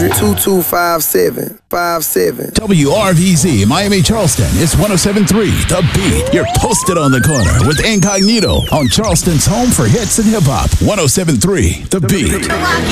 1-800-2257-57. WRVZ Miami Charleston is 107.3 The Beat. You're posted on the corner with Incognito on Charleston's home for hits and hip hop. 107.3 The Beat.